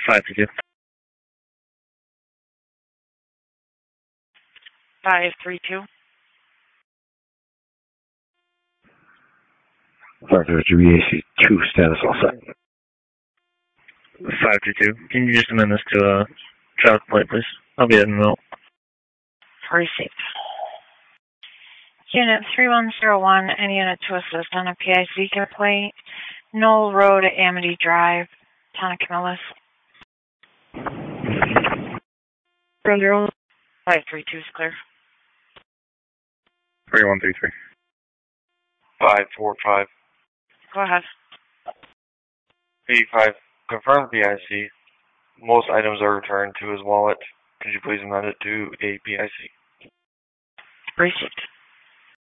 532. 532. 532 BAC 2 status all set. 522. Can you just amend this to a traffic plate, please? I'll be in a minute. Received. Unit 3101 and Unit to assist on a PIC complaint. Knoll Road, Amity Drive, Town of Camillus. 532 is clear. 3133. 545. Go ahead. 85. Confirm PIC. Most items are returned to his wallet. Could you please amend it to a PIC? Received.